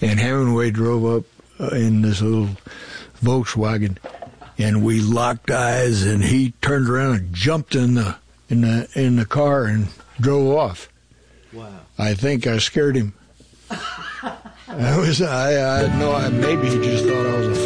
and Hemingway drove up in this little Volkswagen, and we locked eyes, and he turned around and jumped in the car and drove off. Wow. I think I scared him. Maybe he just thought I was a